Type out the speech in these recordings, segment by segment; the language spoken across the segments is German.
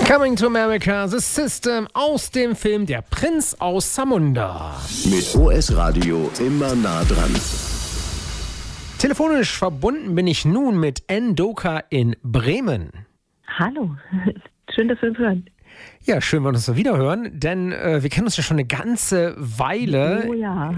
Coming to America, The System aus dem Film Der Prinz aus Zamunda. Mit OS Radio immer nah dran. Telefonisch verbunden bin ich nun mit Ndoka in Bremen. Hallo, schön, dass wir uns hören. Ja, schön, wenn wir uns so wieder hören, denn wir kennen uns ja schon eine ganze Weile. Oh ja.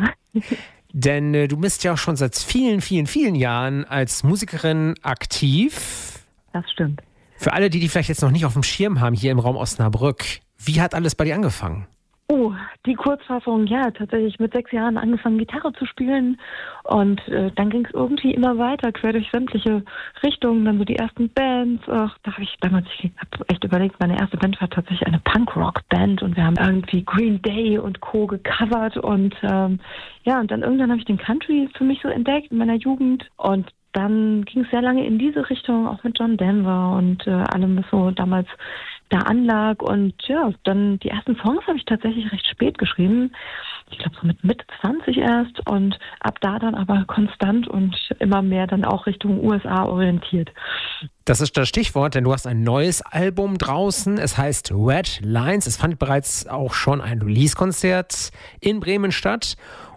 Denn du bist ja auch schon seit vielen, vielen, vielen Jahren als Musikerin aktiv. Das stimmt. Für alle, die vielleicht jetzt noch nicht auf dem Schirm haben, hier im Raum Osnabrück, wie hat alles bei dir angefangen? Oh, die Kurzfassung, ja, tatsächlich mit 6 Jahren angefangen, Gitarre zu spielen. Und dann ging es irgendwie immer weiter, quer durch sämtliche Richtungen, dann so die ersten Bands. Ach, da habe ich damals, ich habe echt überlegt, meine erste Band war tatsächlich eine Punk-Rock-Band und wir haben irgendwie Green Day und Co. gecovert. Und ja, und dann irgendwann habe ich den Country für mich so entdeckt in meiner Jugend. Und dann ging es sehr lange in diese Richtung, auch mit John Denver und allem, was so damals da anlag. Und ja, dann die ersten Songs habe ich tatsächlich recht spät geschrieben. Ich glaube so mit Mitte 20 erst und ab da dann aber konstant und immer mehr dann auch Richtung USA orientiert. Das ist das Stichwort, denn du hast ein neues Album draußen. Es heißt Red Lines. Es fand bereits auch schon ein Release-Konzert in Bremen statt.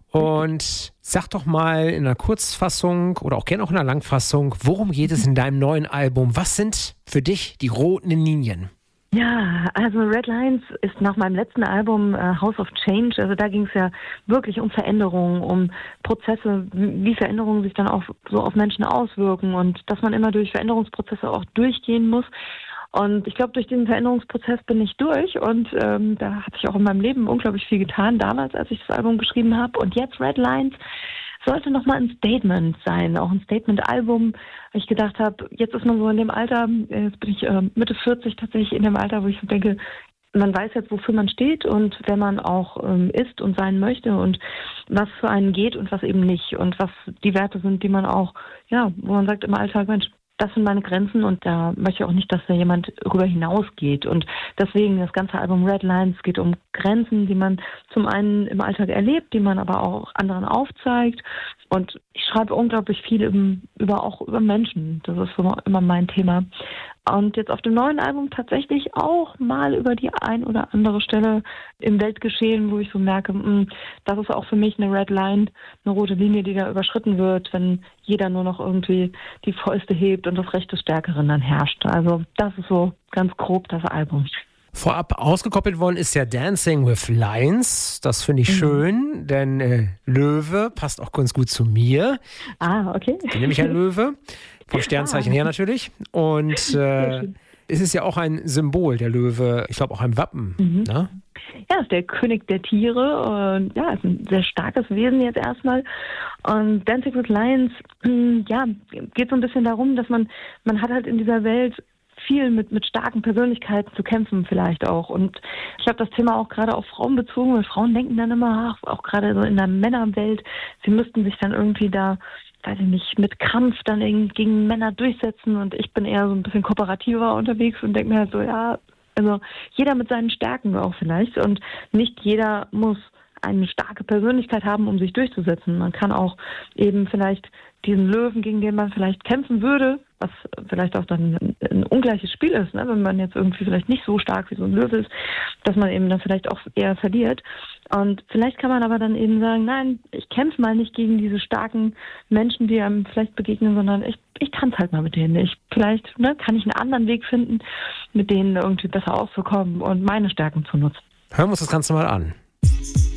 Und sag doch mal in einer Kurzfassung oder auch gerne auch in einer Langfassung, worum geht es in deinem neuen Album? Was sind für dich die roten Linien? Ja, also Red Lines ist nach meinem letzten Album House of Change, also da ging es ja wirklich um Veränderungen, um Prozesse, wie Veränderungen sich dann auch so auf Menschen auswirken und dass man immer durch Veränderungsprozesse auch durchgehen muss. Und ich glaube, durch diesen Veränderungsprozess bin ich durch und da hat sich auch in meinem Leben unglaublich viel getan, damals, als ich das Album geschrieben habe. Und jetzt Red Lines sollte nochmal ein Statement sein, auch ein Statement-Album, weil ich gedacht habe, jetzt ist man so in dem Alter, jetzt bin ich Mitte 40 tatsächlich in dem Alter, wo ich so denke, man weiß jetzt, wofür man steht und wer man auch ist und sein möchte und was für einen geht und was eben nicht und was die Werte sind, die man auch, ja, wo man sagt im Alltag, Mensch, das sind meine Grenzen und da möchte ich auch nicht, dass da jemand darüber hinausgeht. Und deswegen das ganze Album Red Lines geht um Grenzen, die man zum einen im Alltag erlebt, die man aber auch anderen aufzeigt. Und ich schreibe unglaublich viel über Menschen. Das ist immer mein Thema. Und jetzt auf dem neuen Album tatsächlich auch mal über die ein oder andere Stelle im Weltgeschehen, wo ich so merke, das ist auch für mich eine Red Line, eine rote Linie, die da überschritten wird, wenn jeder nur noch irgendwie die Fäuste hebt und das Recht des Stärkeren dann herrscht. Also das ist so ganz grob das Album. Vorab ausgekoppelt worden ist ja Dancing with Lions. Das finde ich schön, denn Löwe passt auch ganz gut zu mir. Ah, okay. Ich bin nämlich ein Löwe, vom Sternzeichen her natürlich. Und es ist ja auch ein Symbol, der Löwe, ich glaube auch ein Wappen. Ne? Ja, ist der König der Tiere und ja, ist ein sehr starkes Wesen jetzt erstmal. Und Dancing with Lions, ja, geht so ein bisschen darum, dass man hat halt in dieser Welt viel mit starken Persönlichkeiten zu kämpfen vielleicht auch. Und ich habe das Thema auch gerade auf Frauen bezogen, weil Frauen denken dann immer, auch gerade so in der Männerwelt, sie müssten sich dann irgendwie da, weiß ich nicht, mit Kampf dann gegen Männer durchsetzen und ich bin eher so ein bisschen kooperativer unterwegs und denke mir halt so, ja, also jeder mit seinen Stärken auch vielleicht und nicht jeder muss eine starke Persönlichkeit haben, um sich durchzusetzen. Man kann auch eben vielleicht diesen Löwen, gegen den man vielleicht kämpfen würde, was vielleicht auch dann ein ungleiches Spiel ist, ne? Wenn man jetzt irgendwie vielleicht nicht so stark wie so ein Löwe ist, dass man eben dann vielleicht auch eher verliert. Und vielleicht kann man aber dann eben sagen, nein, ich kämpfe mal nicht gegen diese starken Menschen, die einem vielleicht begegnen, sondern ich tanze halt mal mit denen. Vielleicht kann ich einen anderen Weg finden, mit denen irgendwie besser auszukommen und meine Stärken zu nutzen. Hören wir uns das Ganze mal an.